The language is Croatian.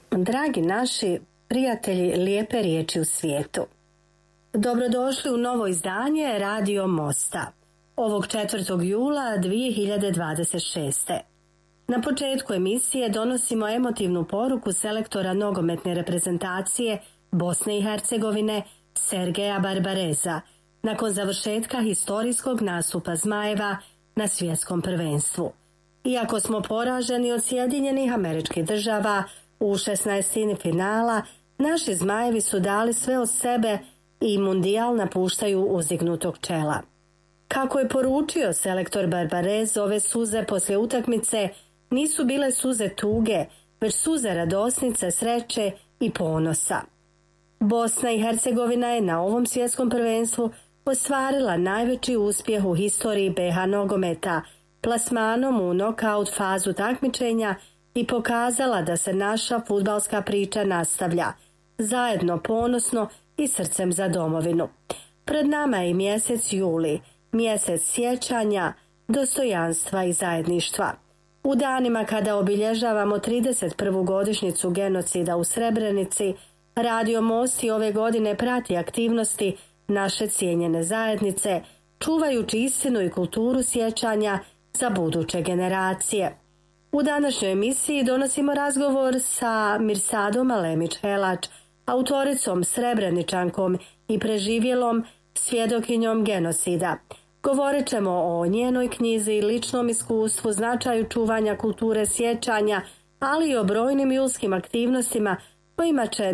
Dragi naši prijatelji lijepe riječi u svijetu, dobrodošli u novo izdanje Radio Mosta ovog 4. jula 2026. Na početku emisije donosimo emotivnu poruku selektora nogometne reprezentacije Bosne i Hercegovine Sergeja Barbareza nakon završetka historijskog nastupa Zmajeva na svjetskom prvenstvu. Iako smo poraženi od Sjedinjenih Američkih Država u 16. finala, naši Zmajevi su dali sve od sebe i mundijal napuštaju uzdignutog čela. Kako je poručio selektor Barbarez, ove suze poslije utakmice nisu bile suze tuge, već suze radosnice, sreće i ponosa. Bosna i Hercegovina je na ovom svjetskom prvenstvu ostvarila najveći uspjeh u historiji BiH nogometa, plasmanom u nokaut fazu takmičenja i pokazala da se naša fudbalska priča nastavlja, zajedno ponosno i srcem za domovinu. Pred nama je mjesec juli, mjesec sjećanja, dostojanstva i zajedništva. U danima kada obilježavamo 31. godišnjicu genocida u Srebrenici, Radio Most i ove godine prati aktivnosti naše cijenjene zajednice, čuvajući istinu i kulturu sjećanja za buduće generacije. U današnjoj emisiji donosimo razgovor sa Mirsadom Alemić-Helač, autoricom, Srebreničankom i preživjelom svjedokinjom genocida. Govorit ćemo o njenoj knjizi, ličnom iskustvu, značaju čuvanja kulture sjećanja, ali i o brojnim ljudskim aktivnostima kojima će